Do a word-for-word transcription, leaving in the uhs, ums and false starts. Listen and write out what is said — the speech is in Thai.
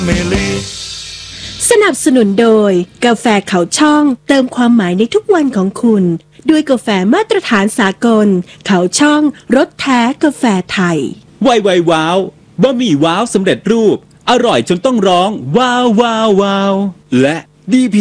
สนับสนุนโดยกาแฟเขาช่องเติมความหมายในทุกวันของคุณด้วยกาแฟมาตรฐานสากลเขาช่องรสแท้กาแฟไทยไวไวว้าวบะหมี่ว้าวสำเร็จรูปอร่อยจนต้องร้องว้าวว้าวว้าวและดี